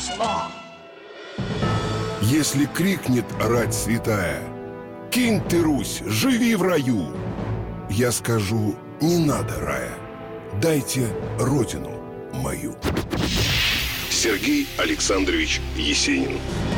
зло. Если крикнет рать святая: «Кинь ты, Русь, живи в раю!» Я скажу: не надо рая, дайте родину мою. Сергей Александрович Есенин.